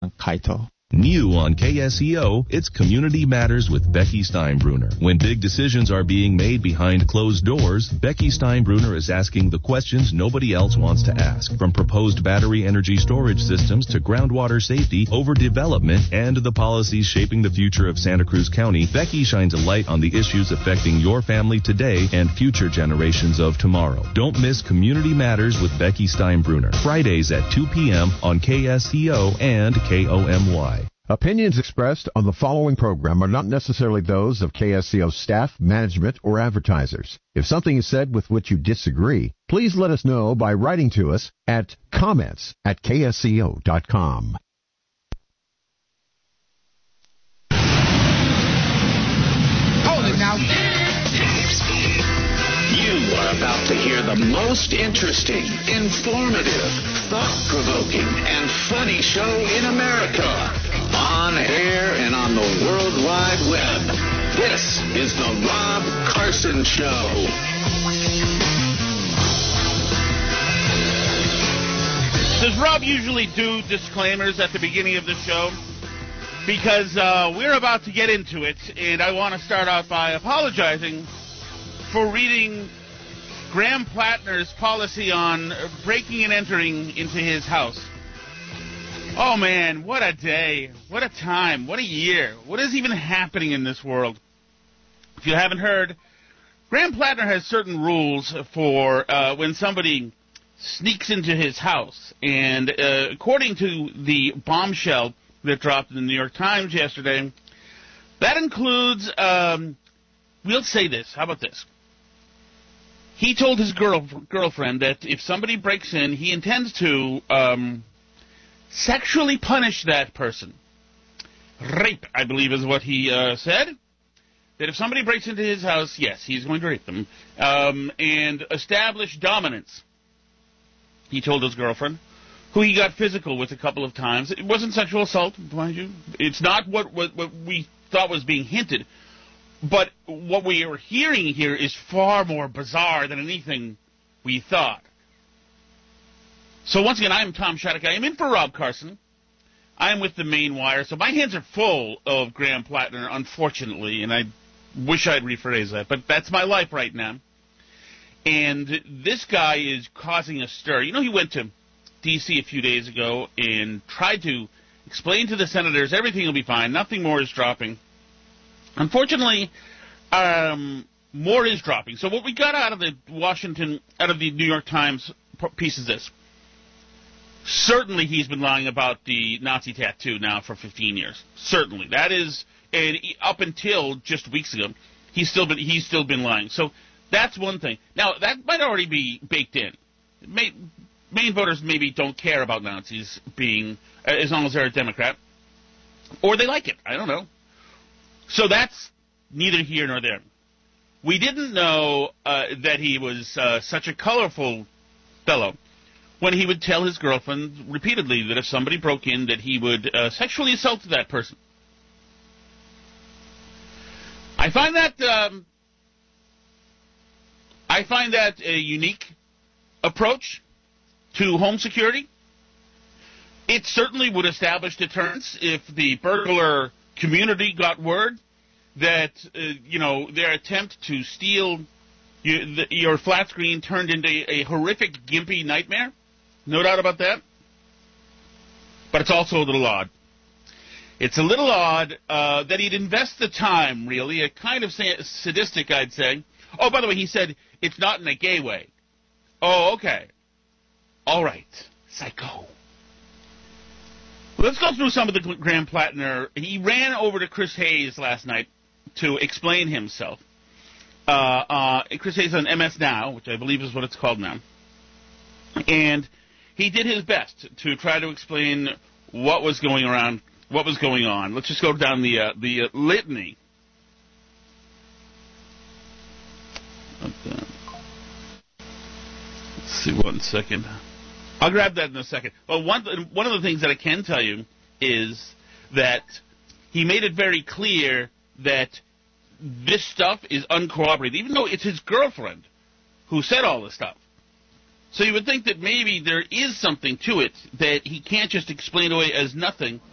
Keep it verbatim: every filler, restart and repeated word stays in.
Kaito. New on K S E O, it's Community Matters with Becky Steinbruner. When big decisions are being made behind closed doors, Becky Steinbruner is asking the questions nobody else wants to ask. From proposed battery energy storage systems to groundwater safety, overdevelopment, and the policies shaping the future of Santa Cruz County, Becky shines a light on the issues affecting your family today and future generations of tomorrow. Don't miss Community Matters with Becky Steinbruner. Fridays at two p.m. on K S E O and K O M Y. Opinions expressed on the following program are not necessarily those of K S C O staff, management, or advertisers. If something is said with which you disagree, please let us know by writing to us at comments at K S C O dot com. Hold it now. You are about to hear the most interesting, informative, thought-provoking, and funny show in America. On air and on the World Wide Web. This is the Rob Carson Show. Does Rob usually do disclaimers at the beginning of the show? Because uh, we're about to get into it, and I want to start out by apologizing for reading Graham Plattner's policy on breaking and entering into his house. Oh, man, what a day. What a time. What a year. What is even happening in this world? If you haven't heard, Graham Plattner has certain rules for uh, when somebody sneaks into his house. And uh, according to the bombshell that dropped in the New York Times yesterday, that includes, um, we'll say this. How about this? He told his girl, girlfriend that if somebody breaks in, he intends to um, sexually punish that person. Rape, I believe, is what he uh, said. That if somebody breaks into his house, yes, he's going to rape them. Um, and establish dominance, he told his girlfriend, who he got physical with a couple of times. It wasn't sexual assault, mind you. It's not what, what, what we thought was being hinted. But what we are hearing here is far more bizarre than anything we thought. So once again, I am Tom Shattuck. I am in for Rob Carson. I am with the main wire, so my hands are full of Graham Plattner, unfortunately, and I wish I'd rephrase that, but that's my life right now. And this guy is causing a stir. You know, he went to D C a few days ago and tried to explain to the senators everything will be fine, nothing more is dropping. Unfortunately, um, more is dropping. So what we got out of the Washington, out of the New York Times piece is this. Certainly he's been lying about the Nazi tattoo now for fifteen years. Certainly. That is, and up until just weeks ago, he's still been, he's still been lying. So that's one thing. Now, that might already be baked in. May, Maine voters maybe don't care about Nazis being, as long as they're a Democrat. Or they like it. I don't know. So that's neither here nor there. We didn't know uh, that he was uh, such a colorful fellow when he would tell his girlfriend repeatedly that if somebody broke in, that he would uh, sexually assault that person. I find that um, I find that a unique approach to home security. It certainly would establish deterrence if the burglar community got word that, uh, you know, their attempt to steal you, the, your flat screen turned into a, a horrific, gimpy nightmare. No doubt about that. But it's also a little odd. It's a little odd uh, that he'd invest the time, really, a kind of sadistic, I'd say. Oh, by the way, he said it's not in a gay way. Oh, okay. All right. Psycho. Let's go through some of the Graham Plattner. He ran over to Chris Hayes last night to explain himself. Uh, uh, Chris Hayes on M S Now, which I believe is what it's called now. And he did his best to try to explain what was going around, what was going on. Let's just go down the uh, the uh, litany. Okay. Let's see, one second. I'll grab that in a second. Well, one one of the things that I can tell you is that he made it very clear that this stuff is uncorroborated, even though it's his girlfriend who said all this stuff. So you would think that maybe there is something to it, that he can't just explain away as nothing